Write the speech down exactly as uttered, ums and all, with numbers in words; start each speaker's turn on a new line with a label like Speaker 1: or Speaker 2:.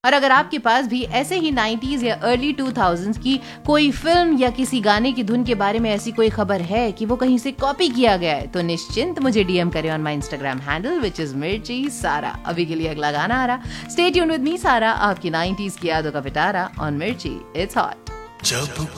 Speaker 1: और अगर आपके पास भी ऐसे ही नाइंटीज़ या अर्ली टू थाउज़ेंड्स की कोई फिल्म या किसी गाने की धुन के बारे में ऐसी कोई खबर है कि वो कहीं से कॉपी किया गया है, तो निश्चिंत मुझे डीएम करें on my Instagram handle which is मिर्ची सारा। अभी के लिए अगला गाना आ रहा, स्टे ट्यून्ड विद मी सारा, आपकी नाइंटीज़ की यादों का पिटारा ऑन मिर्ची, इट्स हॉट।